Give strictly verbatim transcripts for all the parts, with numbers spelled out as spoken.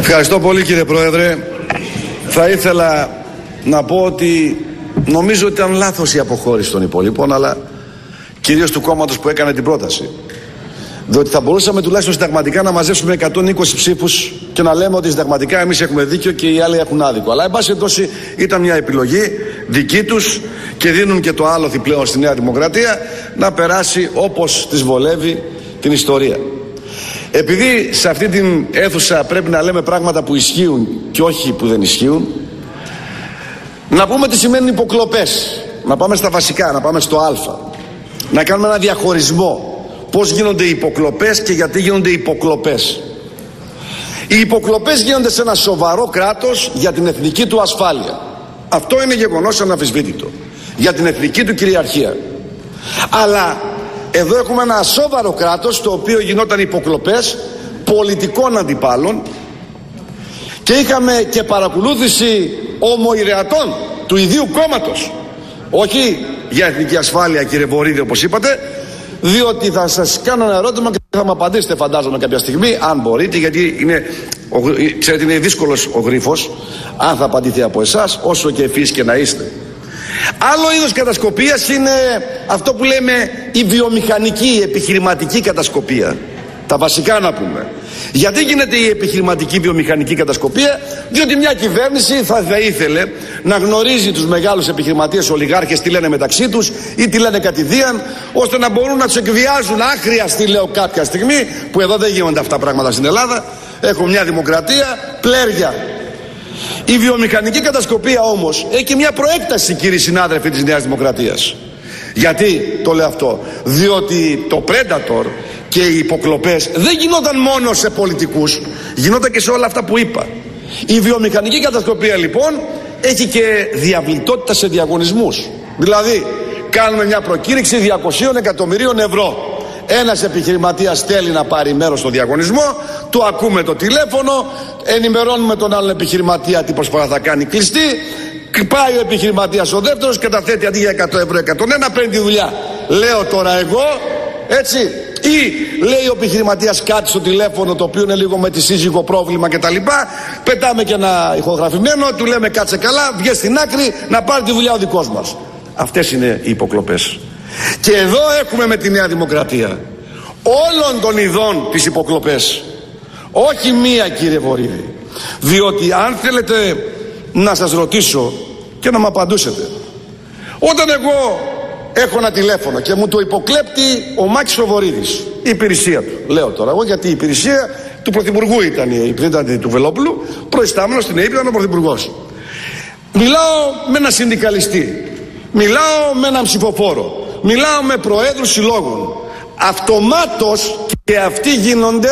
Ευχαριστώ πολύ, κύριε Πρόεδρε. Θα ήθελα να πω ότι νομίζω ότι ήταν λάθος η αποχώρηση των υπολείπων, αλλά κυρίως του κόμματος που έκανε την πρόταση. Διότι θα μπορούσαμε τουλάχιστον συνταγματικά να μαζέψουμε εκατόν είκοσι ψήφους και να λέμε ότι συνταγματικά εμείς έχουμε δίκιο και οι άλλοι έχουν άδικο. Αλλά εν πάση περιπτώσει ήταν μια επιλογή δική τους και δίνουν και το άλοθη πλέον στη Νέα Δημοκρατία να περάσει όπως της βολεύει την ιστορία. Επειδή σε αυτή την αίθουσα πρέπει να λέμε πράγματα που ισχύουν και όχι που δεν ισχύουν, να πούμε τι σημαίνουν υποκλοπές. Να πάμε στα βασικά, να πάμε στο α. Να κάνουμε ένα διαχωρισμό. Πώς γίνονται οι υποκλοπές και γιατί γίνονται οι υποκλοπές. Οι υποκλοπές γίνονται σε ένα σοβαρό κράτος για την εθνική του ασφάλεια. Αυτό είναι γεγονός αναμφισβήτητο. Για την εθνική του κυριαρχία. Αλλά εδώ έχουμε ένα ασόβαρο κράτος στο οποίο γινόταν υποκλοπές πολιτικών αντιπάλων και είχαμε και παρακολούθηση ομοειρεατών του ιδίου κόμματος. Όχι για εθνική ασφάλεια, κύριε Βορίδη, όπως είπατε, διότι θα σας κάνω ένα ερώτημα και θα μου απαντήσετε, φαντάζομαι, κάποια στιγμή, αν μπορείτε, γιατί είναι, ο, ξέρετε, είναι δύσκολος ο γρίφος, αν θα απαντηθεί από εσάς, όσο και ευφύς και να είστε. Άλλο είδος κατασκοπίας είναι αυτό που λέμε η βιομηχανική, η επιχειρηματική κατασκοπία. Τα βασικά να πούμε. Γιατί γίνεται η επιχειρηματική βιομηχανική κατασκοπία? Διότι μια κυβέρνηση θα, θα ήθελε να γνωρίζει τους μεγάλους επιχειρηματίες ολιγάρχες τι λένε μεταξύ τους ή τι λένε κατηδίαν, ώστε να μπορούν να τους εκβιάζουν άχριαστη, λέω, κάποια στιγμή, που εδώ δεν γίνονται αυτά πράγματα στην Ελλάδα. Έχουμε μια δημοκρατία, πλέρια. Η βιομηχανική κατασκοπία όμως έχει και μια προέκταση, κύριοι συνάδελφοι της Νέας Δημοκρατίας. Γιατί το λέω αυτό? Διότι το Predator και οι υποκλοπές δεν γινόταν μόνο σε πολιτικούς, γινόταν και σε όλα αυτά που είπα. Η βιομηχανική κατασκοπία λοιπόν έχει και διαβλητότητα σε διαγωνισμούς. Δηλαδή κάνουμε μια προκήρυξη διακόσια εκατομμυρίων ευρώ. Ένας επιχειρηματίας θέλει να πάρει μέρος στο διαγωνισμό, του ακούμε το τηλέφωνο, ενημερώνουμε τον άλλον επιχειρηματία τι προσφορά θα κάνει κλειστή, πάει ο επιχειρηματίας ο δεύτερος, καταθέτει αντί για εκατό ευρώ εκατόν ένα, παίρνει τη δουλειά. Λέω τώρα εγώ, έτσι, ή λέει ο επιχειρηματίας κάτι στο τηλέφωνο το οποίο είναι λίγο με τη σύζυγο πρόβλημα κτλ. Πετάμε και ένα ηχογραφημένο, του λέμε κάτσε καλά, βγες στην άκρη να πάρει τη δουλειά ο δικός μας. Αυτές είναι οι υποκλοπές. Και εδώ έχουμε με τη Νέα Δημοκρατία όλων των ειδών τις υποκλοπές. Όχι μία, κύριε Βορίδη. Διότι αν θέλετε να σας ρωτήσω και να μου απαντούσετε, όταν εγώ έχω ένα τηλέφωνο και μου το υποκλέπτει ο Μάκης ο Βορίδης, η υπηρεσία του, λέω τώρα εγώ, γιατί η υπηρεσία του Πρωθυπουργού ήταν, η ήταν του Βελόπουλου, προϊστάμενος στην ΑΕΠ ήταν ο Πρωθυπουργός. Μιλάω με έναν συνδικαλιστή, μιλάω με έναν ψηφοφόρο, μιλάω με προέδρους συλλόγων. Αυτομάτως και αυτοί γίνονται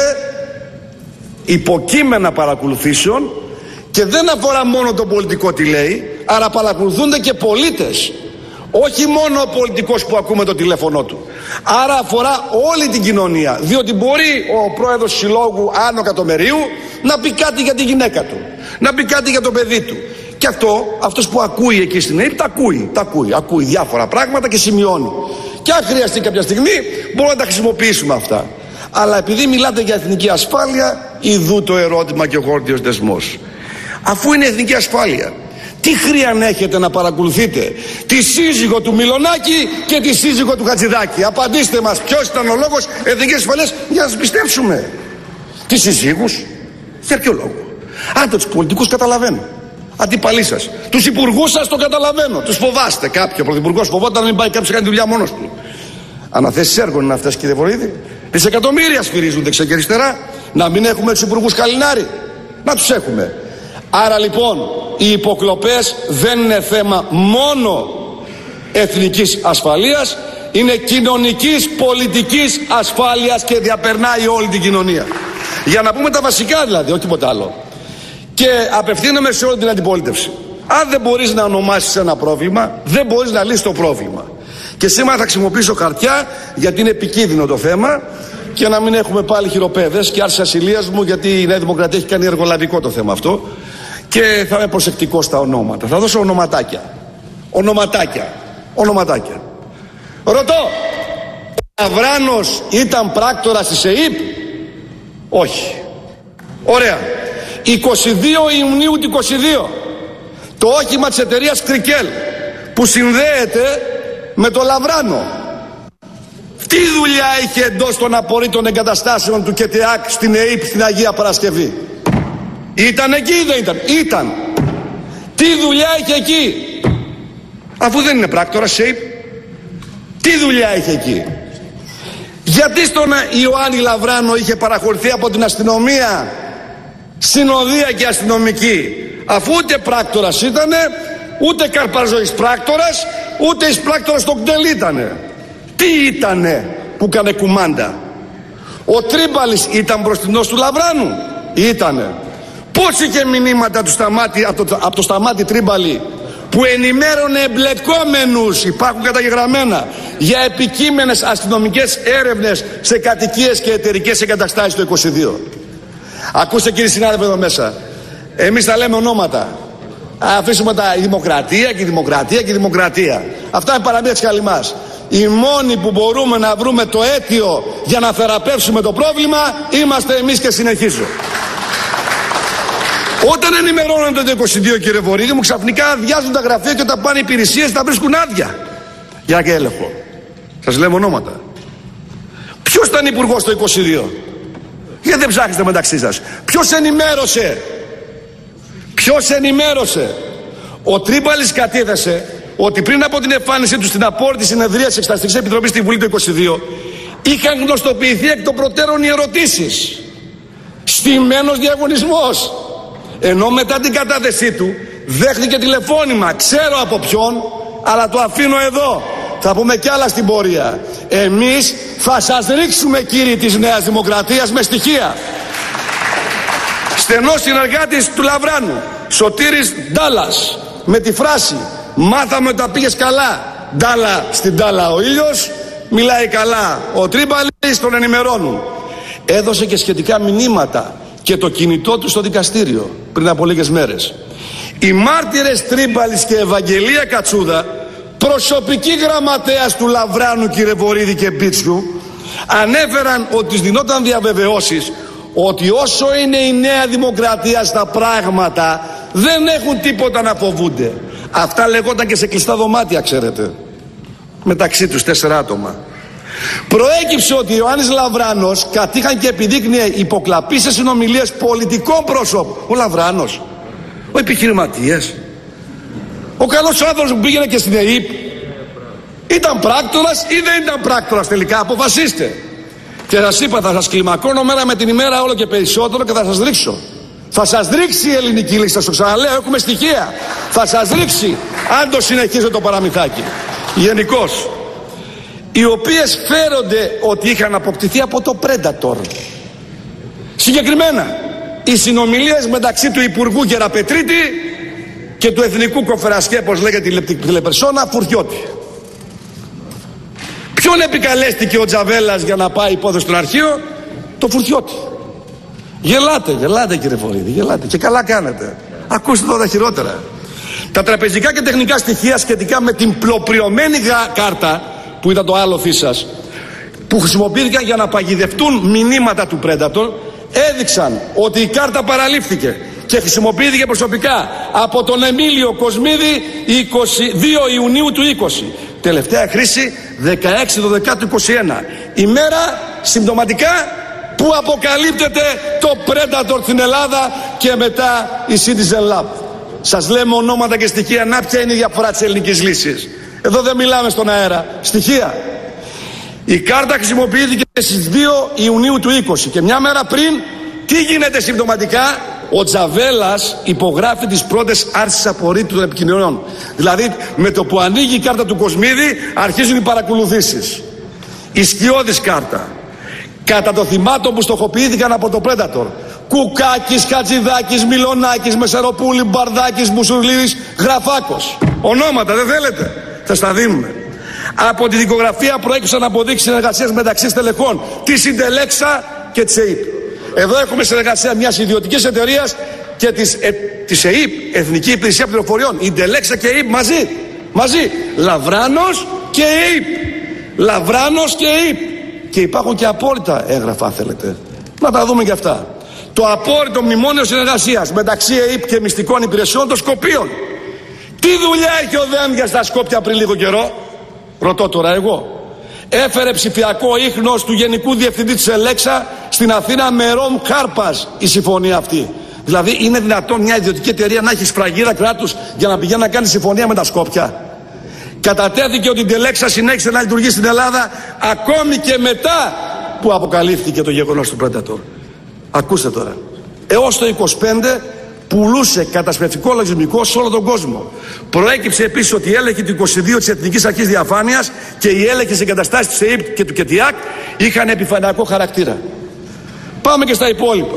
υποκείμενα παρακολουθήσεων και δεν αφορά μόνο το πολιτικό τι λέει, άρα παρακολουθούνται και πολίτες. Όχι μόνο ο πολιτικός που ακούμε το τηλέφωνο του. Άρα αφορά όλη την κοινωνία. Διότι μπορεί ο πρόεδρος συλλόγου άνω εκατομμυρίου να πει κάτι για τη γυναίκα του, να πει κάτι για το παιδί του. Και αυτό, αυτός που ακούει εκεί στην ΑΕΠ, τα ακούει, τα ακούει, ακούει διάφορα πράγματα και σημειώνει. Και αν χρειαστεί κάποια στιγμή, μπορούμε να τα χρησιμοποιήσουμε αυτά. Αλλά επειδή μιλάτε για εθνική ασφάλεια, ιδού το ερώτημα και ο γόρδιος δεσμός. Αφού είναι εθνική ασφάλεια, τι χρειαν έχετε να παρακολουθείτε τη σύζυγο του Μιλονάκη και τη σύζυγο του Χατζηδάκη? Απαντήστε μας, ποιος ήταν ο λόγος εθνικής ασφαλείας για να σας πιστέψουμε? Τις σύζυγους, για ποιο λόγο? Αν τους πολιτικούς καταλαβαίνω, αντίπαλοι σας, τους υπουργούς σας το καταλαβαίνω, τους φοβάστε. Κάποιο πρωθυπουργός φοβόταν να μην πάει κάποιος να κάνει δουλειά μόνος του. Αναθέσεις έργων είναι αυτές, κύριε Βορίδη. Δισεκατομμύρια σφυρίζουν δεξιά και αριστερά. Να μην έχουμε τους υπουργούς Καλινάρη? Να τους έχουμε. Άρα λοιπόν οι υποκλοπές δεν είναι θέμα μόνο εθνικής ασφαλείας, είναι κοινωνικής, πολιτικής ασφάλειας και διαπερνάει όλη την κοινωνία. Για να πούμε τα βασικά δηλαδή, όχι τίποτα άλλο. Και απευθύνομαι σε όλη την αντιπολίτευση. Αν δεν μπορείς να ονομάσεις ένα πρόβλημα, δεν μπορείς να λύσεις το πρόβλημα. Και σήμερα θα χρησιμοποιήσω χαρτιά, γιατί είναι επικίνδυνο το θέμα, και να μην έχουμε πάλι χειροπέδες και άρση ασυλίας μου, γιατί η Νέα Δημοκρατία έχει κάνει εργολαβικό το θέμα αυτό. Και θα είμαι προσεκτικός στα ονόματα. Θα δώσω ονοματάκια. Ονοματάκια. Ονοματάκια. Ρωτώ, ο Αβράνος ήταν πράκτορας της ΕΥΠ? Όχι. Ωραία. είκοσι δύο Ιουνίου του είκοσι δύο το όχημα της εταιρείας Κρικέλ που συνδέεται με το Λαβράνο. Τι δουλειά είχε εντός των απορρίτων εγκαταστάσεων του ΚΕΤΕΑΚ στην ΕΥΠ στην Αγία Παρασκευή? Ήταν εκεί ή δεν ήταν? Ήταν. Τι δουλειά είχε εκεί? Αφού δεν είναι πράκτορας ΕΥΠ, τι δουλειά είχε εκεί? Γιατί στον Ιωάννη Λαβράνο είχε παραχωρηθεί από την αστυνομία συνοδεία και αστυνομική, αφού ούτε πράκτορας ήτανε, ούτε καρπαζοής πράκτορας, ούτε εις πράκτορας στο ΚΤΕΛ ήτανε? Τι ήτανε που κάνε κουμάντα? Ο Τρίμπαλης ήταν μπροστινός του Λαβράνου? Ήτανε. Πώς είχε μηνύματα του Σταμάτη, από, το, από το Σταμάτη Τρίμπαλη που ενημέρωνε εμπλεκόμενους, υπάρχουν καταγεγραμμένα, για επικείμενες αστυνομικές έρευνες σε κατοικίες και εταιρικές εγκαταστάσεις το είκοσι δύο. Ακούστε κύριοι συνάδελφοι εδώ μέσα, εμείς θα λέμε ονόματα. Αφήσουμε τα δημοκρατία και δημοκρατία και δημοκρατία. Αυτά είναι παραμύθια της Καλυμάς. Οι μόνοι που μπορούμε να βρούμε το αίτιο για να θεραπεύσουμε το πρόβλημα είμαστε εμείς και συνεχίζω. Όταν ενημερώνονται το είκοσι δύο, κύριε Βορύδη μου, ξαφνικά αδειάζουν τα γραφεία και όταν πάνε υπηρεσίες τα βρίσκουν άδεια. Για και έλεγχο. Σας λέμε ονόματα. Ποιος ήταν υπουργός το είκοσι δύο? Γιατί δεν ψάχνετε μεταξύ σας? Ποιος ενημέρωσε? Ποιος ενημέρωσε? Ο Τρίμπαλης κατέθεσε ότι πριν από την εμφάνισή του στην απόρριτη συνεδρία της Εξεταστικής Επιτροπής στη Βουλή του είκοσι δύο είχαν γνωστοποιηθεί εκ των προτέρων οι ερωτήσεις. Στημένος διαγωνισμός. Ενώ μετά την κατάθεσή του δέχτηκε τηλεφώνημα, ξέρω από ποιον, αλλά το αφήνω εδώ. Θα πούμε κι άλλα στην πορεία. Εμείς θα σας ρίξουμε, κύριοι της Νέας Δημοκρατίας, με στοιχεία. Στενός συνεργάτης του Λαβράνου, Σωτήρης Ντάλλας, με τη φράση «Μάθαμε ότι τα πήγες καλά, Ντάλλα στην Ντάλλα ο ήλιος, μιλάει καλά ο Τρίμπαλης, τον ενημερώνουν». Έδωσε και σχετικά μηνύματα και το κινητό του στο δικαστήριο πριν από λίγες μέρες. Οι μάρτυρες Τρίμπαλης και Ευαγγελία Κατσούδα, προσωπική γραμματέας του Λαβράνου, κύριε Βορύδη και Πίτσιου, ανέφεραν ότι τους δινόταν διαβεβαιώσεις ότι όσο είναι η Νέα Δημοκρατία στα πράγματα δεν έχουν τίποτα να φοβούνται. Αυτά λεγόταν και σε κλειστά δωμάτια, ξέρετε, μεταξύ τους τέσσερα άτομα. Προέκυψε ότι ο Ιωάννης Λαβράνος κατήχαν και επιδείκνυε υποκλαπή σε συνομιλίες πολιτικών πρόσωπων. Ο Λαβράνος, ο επιχειρηματίας, ο καλός άνθρωπος που πήγαινε και στην ΕΥΠ, ήταν πράκτορας ή δεν ήταν πράκτορας τελικά? Αποφασίστε. Και σας είπα, θα σας κλιμακώνω μέρα με την ημέρα όλο και περισσότερο και θα σας ρίξω. Θα σας ρίξει η ελληνική λύση, σας το ξαναλέω, έχουμε στοιχεία. Θα σας ρίξει αν το συνεχίζετε το παραμυθάκι. Γενικώς, οι οποίες φέρονται ότι είχαν αποκτηθεί από το Predator. Συγκεκριμένα, οι συνομιλίες μεταξύ του Υπουργού Γεραπετρίτη και του Εθνικού Κοφερασκέ, όπως λέγεται η τηλεπερσόνα, Φουρτιώτη. Ποιον επικαλέστηκε ο Τζαβέλας για να πάει υπόθεση στο αρχείο? Το Φουρτιώτη. Γελάτε, γελάτε κύριε Βορύδη, γελάτε και καλά κάνετε. Ακούστε τώρα τα χειρότερα. Τα τραπεζικά και τεχνικά στοιχεία σχετικά με την πλοπριωμένη κάρτα, που ήταν το άλλο σας, που χρησιμοποιήθηκαν για να παγιδευτούν μηνύματα του Predator, έδειξαν ότι η κάρτα παραλήφθηκε και χρησιμοποιήθηκε προσωπικά από τον Εμίλιο Κοσμίδη είκοσι δύο Ιουνίου του είκοσι. Τελευταία χρήση δεκαέξι δώδεκα του είκοσι ένα. Ημέρα συμπτωματικά που αποκαλύπτεται το Predator στην Ελλάδα και μετά η Citizen Lab. Σας λέμε ονόματα και στοιχεία. Να ποια είναι η διαφορά της ελληνικής λύσης. Εδώ δεν μιλάμε στον αέρα. Στοιχεία. Η κάρτα χρησιμοποιήθηκε στις δύο Ιουνίου του είκοσι και μια μέρα πριν τι γίνεται συμπτωματικά? Ο Τζαβέλας υπογράφει τις πρώτες άρσεις απορρίτου των επικοινωνιών. Δηλαδή με το που ανοίγει η κάρτα του Κοσμίδη αρχίζουν οι παρακολουθήσεις. Η σκιώδης κάρτα. Κατά το θυμάτων που στοχοποιήθηκαν από το Predator. Κουκάκης, Χατζηδάκης, Μιλονάκης, Μεσεροπούλη, Μπαρδάκης, Μπουσουρλίδης, Γραφάκος. Ονόματα δεν θέλετε? Θα στα δίνουμε. Από τη δικογραφία προέκυψαν αποδείξεις συνεργασίας μεταξύ στελεχών της Ιντελέξα και της ΕΥΠ. Εδώ έχουμε συνεργασία μιας ιδιωτικής εταιρείας και της, ε, της ΕΥΠ, Εθνική Υπηρεσία Πληροφοριών. Ιντελέξα και ΕΥΠ μαζί. Μαζί. Λαβράνος και ΕΥΠ. Λαβράνος και ΕΥΠ. Και υπάρχουν και απόλυτα έγγραφα, αν θέλετε. Να τα δούμε και αυτά. το απόρριτο μνημόνιο συνεργασίας μεταξύ ΕΥΠ και μυστικών υπηρεσιών των Σκοπίων. Τι δουλειά έχει ο Δένδιας στα Σκόπια πριν λίγο καιρό? Ρωτώ τώρα εγώ. Έφερε ψηφιακό ίχνος του Γενικού Διευθυντή της Ελέξα στην Αθήνα με Ρομ Χάρπας η συμφωνία αυτή. Δηλαδή είναι δυνατόν μια ιδιωτική εταιρεία να έχει σφραγίδα κράτους για να πηγαίνει να κάνει συμφωνία με τα Σκόπια? Κατατέθηκε ότι η Τελέξα συνέχισε να λειτουργεί στην Ελλάδα ακόμη και μετά που αποκαλύφθηκε το γεγονός του Predator. Ακούστε τώρα. Έως το είκοσι πέντε πουλούσε κατασπευτικό λογισμικό σε όλο τον κόσμο. Προέκυψε επίσης ότι η έλεγχη του είκοσι δύο της Εθνικής Αρχής Διαφάνειας και οι έλεγχοι σε εγκαταστάσεις της ΕΥΠ και του ΚΕΤΙΑΚ είχαν επιφανειακό χαρακτήρα. Πάμε και στα υπόλοιπα.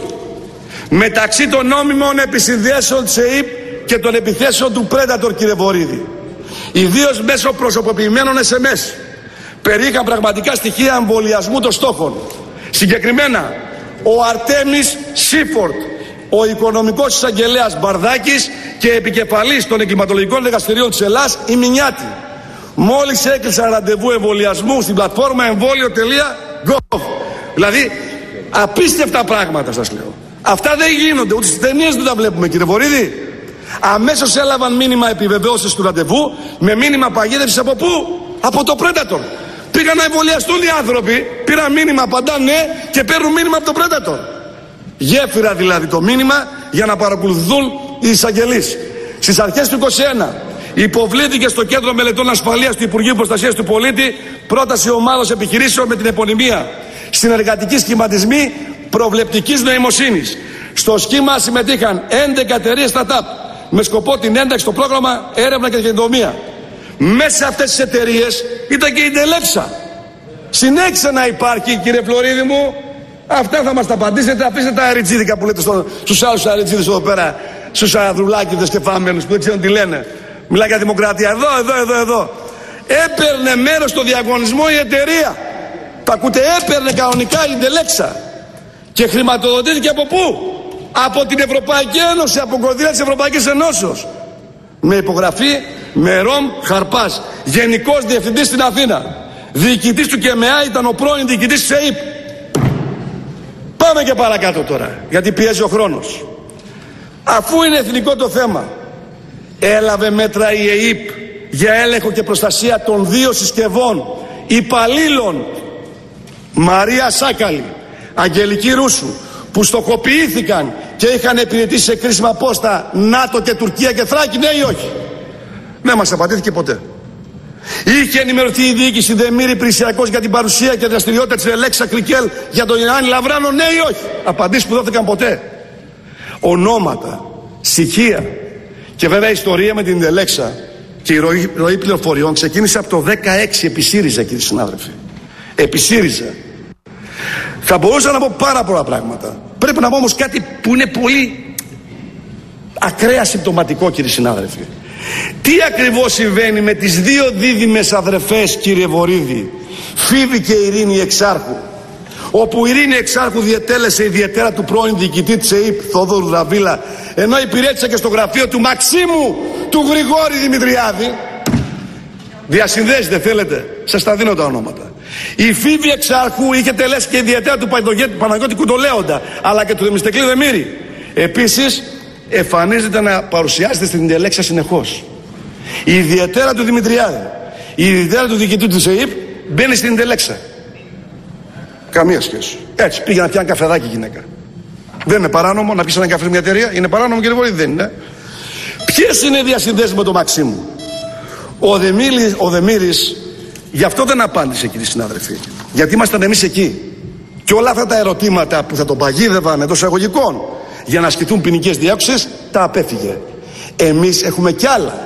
Μεταξύ των νόμιμων επισυνδέσεων της ΕΥΠ και των επιθέσεων του Predator, κύριε Βορίδη, ιδίως μέσω προσωποποιημένων ες εμ ες, περιείχαν πραγματικά στοιχεία εμβολιασμού των στόχων. Συγκεκριμένα, ο Αρτέμις Σίφορτ, ο οικονομικός εισαγγελέας Μπαρδάκης και επικεφαλής των εγκληματολογικών εργαστηρίων της Ελλάς, η Μινιάτη, μόλις έκλεισαν ραντεβού εμβολιασμού στην πλατφόρμα εμβόλιο τελεία γκοβ. Δηλαδή, απίστευτα πράγματα σας λέω. Αυτά δεν γίνονται, ούτε στις ταινίες δεν τα βλέπουμε, κύριε Βορίδη. Αμέσως έλαβαν μήνυμα επιβεβαίωσης του ραντεβού με μήνυμα παγίδευσης από πού? Από το Predator. Πήγαν να εμβολιαστούν οι άνθρωποι, πήραν μήνυμα, απαντάνε ναι και παίρνουν μήνυμα από το Predator. Γέφυρα δηλαδή το μήνυμα για να παρακολουθούν οι εισαγγελείς. Στις αρχές του είκοσι ένα υποβλήθηκε στο Κέντρο Μελετών Ασφαλείας του Υπουργείου Προστασίας του Πολίτη πρόταση ομάδος επιχειρήσεων με την επωνυμία Συνεργατικοί Σχηματισμοί Προβλεπτικής Νοημοσύνης. Στο σχήμα συμμετείχαν έντεκα εταιρείες startup με σκοπό την ένταξη στο πρόγραμμα έρευνα και καινοτομία. Μέσα σε αυτές τις εταιρείες ήταν και η Τελέξα. Συνέχισε να υπάρχει, κύριε Φλωρίδη μου. Αυτά θα μας τα απαντήσετε. Αφήστε τα αεριτζίδικα που λέτε στο, στους άλλους αεριτζίδες εδώ πέρα, στους αδρουλάκηδες και φάμενους που δεν ξέρουν τι λένε. Μιλάει για δημοκρατία. Εδώ, εδώ, εδώ, εδώ. Έπαιρνε μέρος στο διαγωνισμό η εταιρεία. Τα ακούτε, έπαιρνε κανονικά η Τελέξα. Και χρηματοδοτήθηκε από πού? Από την Ευρωπαϊκή Ένωση, από κονδύλια της Ευρωπαϊκής Ενώσεως. Με υπογραφή με Ρομ Χαρπάς, Γενικός Διευθυντής στην Αθήνα. Διοικητής του ΚΕΜΕΑ ήταν ο πρώην διοικητής της ΕΥΠ. Πάμε και παρακάτω τώρα, γιατί πιέζει ο χρόνος. Αφού είναι εθνικό το θέμα, έλαβε μέτρα η ΕΥΠ για έλεγχο και προστασία των δύο συσκευών υπαλλήλων Μαρία Σάκαλη, Αγγελική Ρούσου, που στοχοποιήθηκαν και είχαν υπηρετήσει σε κρίσιμα πόστα ΝΑΤΟ και Τουρκία και Θράκη, ναι ή όχι? Δεν μας απαντήθηκε ποτέ. Είχε ενημερωθεί η διοίκηση Δεμήρη Πρησιακός για την παρουσία και δραστηριότητα της Ελέξα Κρικέλ για τον Ιωάννη Λαβράνο, ναι ή όχι? Απαντήσεις που δόθηκαν ποτέ. Ονόματα, στοιχεία και βέβαια η ιστορία με την Ελέξα και η ροή, ροή πληροφοριών ξεκίνησε από το δεκαέξι επί ΣΥΡΙΖΑ, κύριοι συνάδελφοι. Επί ΣΥΡΙΖΑ. Θα μπορούσα να πω πάρα πολλά πράγματα. Πρέπει να πω όμως κάτι που είναι πολύ ακραία συμπτωματικό, κύριοι συνάδελφοι. Τι ακριβώς συμβαίνει με τις δύο δίδυμες αδερφές, κύριε Βορίδη, Φίβη και Ειρήνη Εξάρχου, όπου η Ειρήνη Εξάρχου διετέλεσε ιδιαίτερα του πρώην διοικητή της ΕΥΠ Θόδωρου Ραβίλα, ενώ υπηρέτησε και στο γραφείο του Μαξίμου του Γρηγόρη Δημητριάδη. Διασυνδέσεις δεν θέλετε? Σας τα δίνω τα ονόματα. Η Φίβη Εξάρχου είχε τελέσει και ιδιαίτερα του Παναγιώτη Κουντολέοντα, αλλά και του Θεμιστοκλή Δεμήρη. Επίσης εμφανίζεται να παρουσιάζεται στην Ελέξα συνεχώς. Η ιδιαίτερα του Δημητριάδη, η ιδιαίτερα του διοικητή της ΕΥΠ μπαίνει στην Ελέξα. Καμία σχέση. Έτσι πήγε να πιάνει καφεδάκι η γυναίκα. Δεν είναι παράνομο να πεις ένα καφέ μια εταιρεία? Είναι παράνομο, κύριε Βορίδη? Δεν είναι. Ποιες είναι οι διασυνδέσεις με το Μαξίμου? Ο Δεμήρης, ο Δεμήρης γι' αυτό δεν απάντησε, κύριοι συνάδελφοι. Γιατί ήμασταν εμείς εκεί. Και όλα αυτά τα ερωτήματα που θα τον παγίδευαν εντός εισαγωγικών για να ασκηθούν ποινικές διώξεις, τα απέφυγε. Εμείς έχουμε κι άλλα.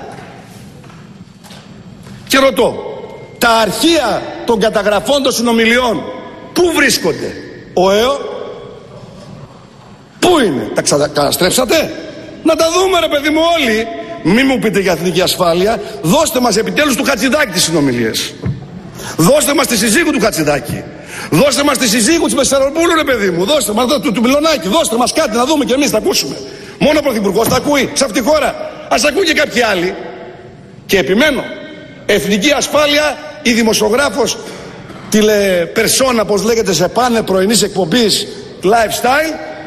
Και ρωτώ, τα αρχεία των καταγραφών των συνομιλιών πού βρίσκονται? Ο ΕΟ? Πού είναι? Τα καταστρέψατε? Να τα δούμε, ρε παιδί μου, όλοι. Μη μου πείτε για εθνική ασφάλεια. Δώστε μας επιτέλους του Χατζηδάκη τις συνομιλίες. Δώστε μας τη συζύγου του Χατζηδάκη. Δώστε μας τη συζύγου της Μεσσαροπούλου, ρε παιδί μου. Δώστε μας του, του Μιλονάκη. Δώστε μας κάτι να δούμε κι εμείς, να ακούσουμε. Μόνο ο Πρωθυπουργός τα ακούει σε αυτή τη χώρα. Ας ακούει και κάποιοι άλλοι. Και επιμένω, εθνική ασφάλεια, η δημοσιογράφος τηλεπερσόνα, πώς λέγεται, σε πάνελ πρωινής εκπομπής lifestyle,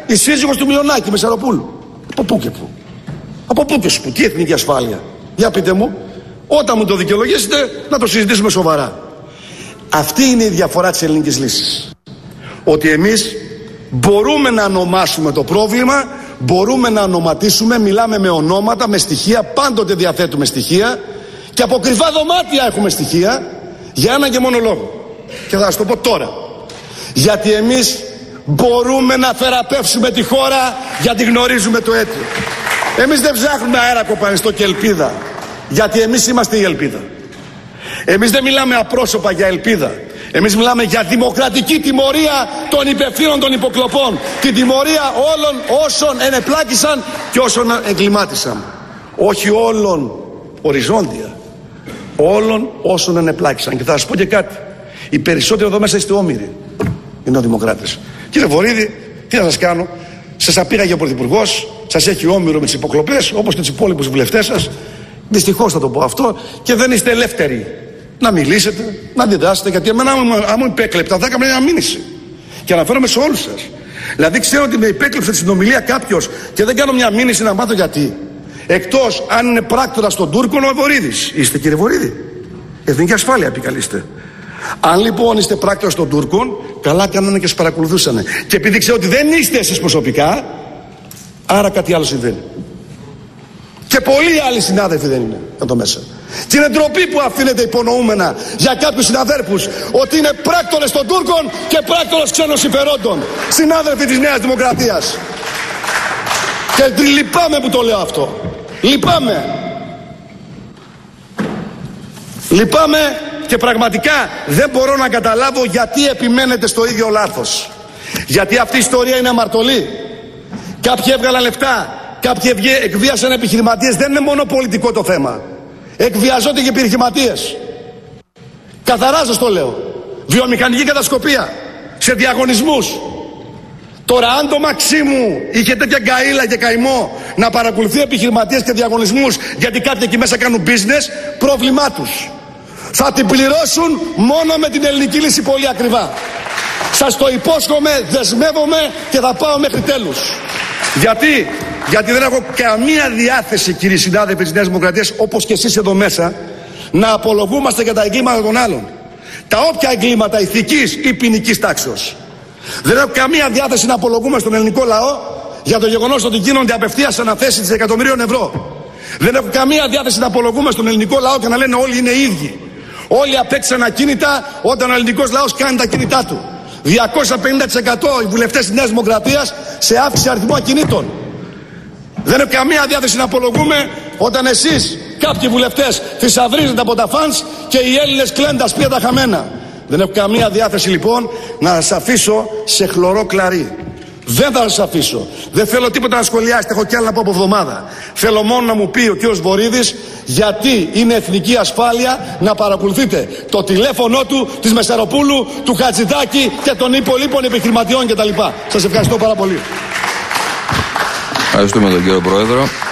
η σύζυγος του Μιονάκη, Μεσαροπούλου. Από πού και πού? Από πού και πού? Τι εθνική ασφάλεια? Για πείτε μου. Όταν μου το δικαιολογήσετε, να το συζητήσουμε σοβαρά. Αυτή είναι η διαφορά της ελληνικής λύσης. Ότι εμείς μπορούμε να ονομάσουμε το πρόβλημα, μπορούμε να ονοματίσουμε, μιλάμε με ονόματα, με στοιχεία, πάντοτε διαθέτουμε στοιχεία και από κρυφά δωμάτια έχουμε στοιχεία για ένα και μόνο λόγο. Και θα σας το πω τώρα. Γιατί εμείς μπορούμε να θεραπεύσουμε τη χώρα, γιατί γνωρίζουμε το αίτιο. Εμείς δεν ψάχνουμε αέρα κοπανιστό και ελπίδα, γιατί εμείς είμαστε η ελπίδα. Εμείς δεν μιλάμε απρόσωπα για ελπίδα. Εμείς μιλάμε για δημοκρατική τιμωρία των υπευθύνων των υποκλοπών. Την τιμωρία όλων όσων ενεπλάκησαν και όσων εγκλημάτισαν. Όχι όλων οριζόντια. Όλων όσων ενεπλάκησαν. Και θα σας πω και κάτι. Οι περισσότεροι εδώ μέσα είστε όμοιροι. Είναι ο Δημοκράτες. Κύριε Βορίδη, τι να σας κάνω? Σας απήγαγε ο Πρωθυπουργός, σας έχει όμοιρο με τις υποκλοπές, όπως και τους υπόλοιπους βουλευτές σας. Δυστυχώς θα το πω αυτό, και δεν είστε ελεύθεροι να μιλήσετε, να αντιδράσετε, γιατί εμένα αν μου υπέκλεπτα θα έκανα μια μήνυση. Και αναφέρομαι σε όλους σας. Δηλαδή ξέρω ότι με υπέκλεψε τη συνομιλία κάποιος και δεν κάνω μια μήνυση να μάθω γιατί. Εκτός αν είναι πράκτορας των Τούρκων ο Βορίδης. Είστε, κύριε Βορίδη? Εθνική ασφάλεια επικαλείστε. Αν λοιπόν είστε πράκτορας των Τούρκων, καλά κάνανε και σας παρακολουθούσανε. Και επειδή ξέρω ότι δεν είστε εσείς προσωπικά, άρα κάτι άλλο συμβαίνει. Και πολλοί άλλοι συνάδελφοι δεν είναι εδώ μέσα. Και είναι ντροπή που αφήνεται υπονοούμενα για κάποιους συναδέρφους ότι είναι πράκτορες των Τούρκων και πράκτορες ξένων συμφερόντων. Συνάδελφοι της Νέας Δημοκρατίας. Και λυπάμαι που το λέω αυτό. Λυπάμαι. Λυπάμαι και πραγματικά δεν μπορώ να καταλάβω γιατί επιμένετε στο ίδιο λάθος. Γιατί αυτή η ιστορία είναι αμαρτωλή. Κάποιοι έβγαλαν λεφτά. Κάποιοι εκβίασαν επιχειρηματίες. Δεν είναι μόνο πολιτικό το θέμα. Εκβιαζόνται και επιχειρηματίες. Καθαρά σας το λέω. Βιομηχανική κατασκοπία. Σε διαγωνισμούς. Τώρα αν το Μαξίμου είχε τέτοια γκαΐλα και καημό να παρακολουθεί επιχειρηματίες και διαγωνισμούς γιατί κάποιοι εκεί μέσα κάνουν business, πρόβλημά τους. Θα την πληρώσουν μόνο με την ελληνική λύση πολύ ακριβά. Σας το υπόσχομαι, δεσμεύομαι και θα πάω μέχρι τέλους. Γιατί, γιατί δεν έχω καμία διάθεση, κύριοι συνάδελφοι της Νέας Δημοκρατίας, όπως και εσείς εδώ μέσα, να απολογούμαστε για τα εγκλήματα των άλλων. Τα όποια εγκλήματα ηθικής ή ποινικής τάξεως. Δεν έχω καμία διάθεση να απολογούμε στον ελληνικό λαό για το γεγονός ότι γίνονται απευθείας αναθέσεις δισεκατομμυρίων ευρώ. Δεν έχω καμία διάθεση να απολογούμε στον ελληνικό λαό και να λένε όλοι είναι ίδιοι. Όλοι απέκτησαν ακίνητα όταν ο ελληνικός λαός κάνει τα κίνητά του. διακόσια πενήντα τοις εκατό οι βουλευτές της Νέας Δημοκρατίας σε αύξηση αριθμού ακινήτων. Δεν έχω καμία διάθεση να απολογούμε όταν εσείς, κάποιοι βουλευτές, θησαυρίζετε από τα φανς και οι Έλληνες κλαίνουν τα σπίτια τα χαμένα. Δεν έχω καμία διάθεση λοιπόν να σας αφήσω σε χλωρό κλαρί. Δεν θα σας αφήσω. Δεν θέλω τίποτα να σχολιάσετε. Έχω κι άλλα να πω από εβδομάδα. Θέλω μόνο να μου πει ο κ. Βορίδης γιατί είναι εθνική ασφάλεια να παρακολουθείτε το τηλέφωνο του, της Μεσαροπούλου, του Χατζηδάκη και των υπολείπων επιχειρηματιών κτλ. Σας ευχαριστώ πάρα πολύ. Ευχαριστούμε τον κύριο Πρόεδρο.